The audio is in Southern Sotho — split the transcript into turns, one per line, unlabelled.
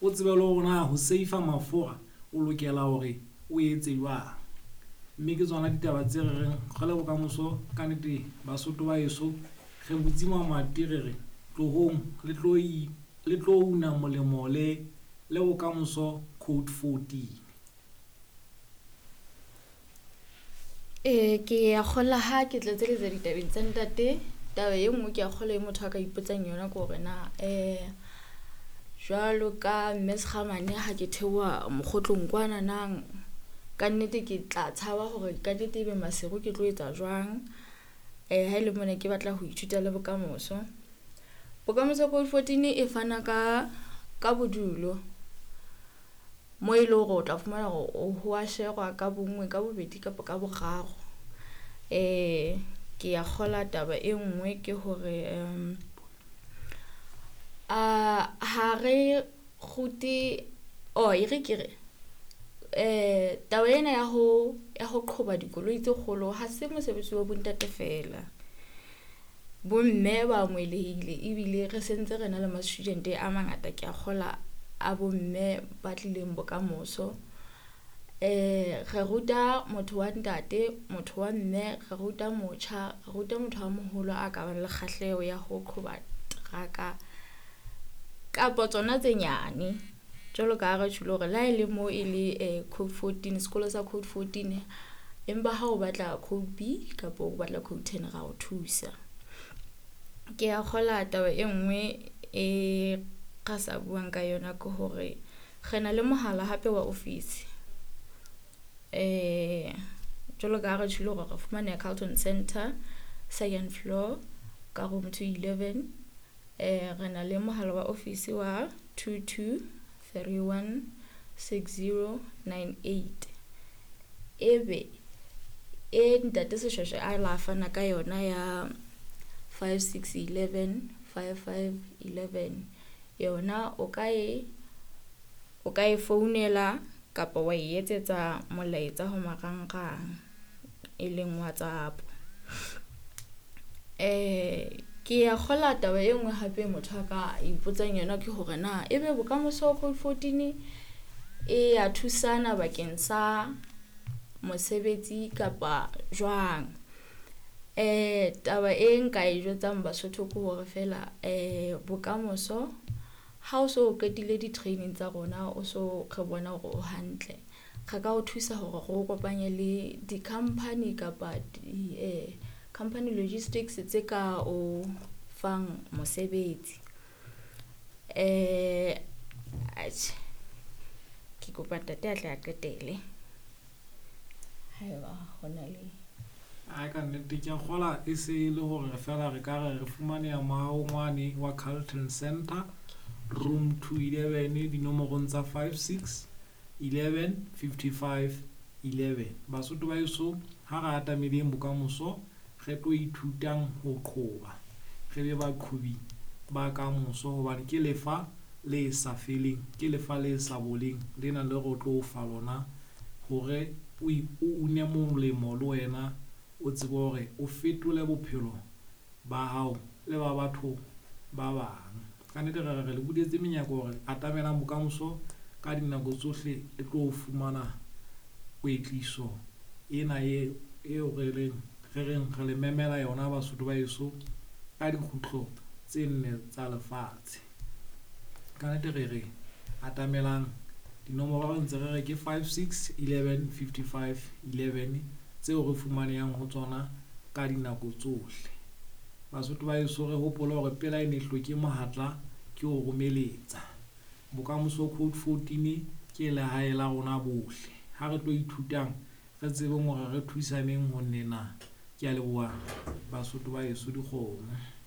o tsebe le gona ho seifa mafura o lokela hore o etse jwang. Mme ke tsona ditaba tse re reng go le bokamoso ka nnete Basotho ba eso re butsi mamati re re tlohong le tlo una molemo le bokamoso code 14.
Ke ya kgola ha ke tletse le tsa ditabeng tsa ntate. Taba e nngwe ke ya kgola e motho a ka ipotsang yona ke hore na jwalo ka Msekgamane ha ke theoha mokgotlong kwana nang ka nnete ke tla tshaba hore ka nnete ebe masero ke tlo etsa jwang ha ile mona ke batla ho ithuta le bokamoso. Bokamoso code 14 e fana ka bodulo mo ile hore o tla fumana hore o hoa sherwa ka bongwe ka bobedi kapa ka boraro. Ke ya kgola taba e nngwe ke hore ha re kguti e re kere taba ena ya ho qhoba dikoloi tse kgolo ha se mosebetsi wa bontate fela. Bomme ba amohelehile ebile re sentse re na le ma-student a mangata ke a kgola a bomme ba tlileng bokamoso. Re ruta motho wa ntate, motho wa mme, re ruta motjha, re ruta motho wa moholo a ka bang le kgahleho ya ho qhoba traka kapa tsona tse nyane. Jwalo ka re tsholo hore la ile mo e le code 14 sekolo sa code 14 empa ha o batla code B kapa o batla code 10 ra o thusa. Ke ya kgola taba e nngwe e ka sa buang ka yona ke hore re na le mohala hape wa office. Jwalo ka re tsholo hore re fumane Carlton Center 2nd floor ka room 211. Re na le mohala wa office wa 22316098 ebe ntate Seshweshwe a la fana ka yona ya 56115511 yona o ka e founela kapa wa etsetsa molaetsa ho marangrang e leng WhatsApp. Ke ya kgola taba e nngwe hape motho a ka ipotsang yona ke hore na ebe bokamoso code 14 e ya thusana bakeng sa mosebetsi kapa jwang. Taba e nka e jwetsang Basotho ke hore fela bokamoso ha o so qetile di-training tsa rona o so re bona hore o hantle re ka o thusa hore re o kopanye le di-company kapa company logistics tse ka o fang mosebetsi. Ke kopa ntate a tle a qetele haeba hona le
ka nnete ke kgola e se le hore fela re ka re fumaneha maongwane wa Carlton Center room 211 dinomorong tsa 56 11 55 11. Basotho ba eso ha re atameleng bokamoso re tlo ithutang ho qhoba re be baqhobi ba kamoso hobane ke lefa le sa feleng, ke lefa le sa boleng le na le go tlo fa lona hore o une molemo le wena o tsebe hore o fetole bophelo ba hao le ba batho ba bang. Ka nnete re le budetse menyako hore atamelang bokamoso ka dinako tsohle le tlo fumana kwetliso ena eo re reng re le memela yona Basotho ba eso ka dikgutlo tse 4 tsa lefatshe. Ka nnete re atamelang dinomoro ntse re re ke 56 11 55 11 tseo re fumanehang ho tsona ka dinako tsohle. Basotho ba eso re hopola hore pela ene hloke mohatla ke o romeletsa. Bokamoso code 14 ke lehae la rona bohle. Ha re tlo ithutang re tsebe hore re thusaneng ho nena. Ke a leboha Basotho ba eso dikgomo.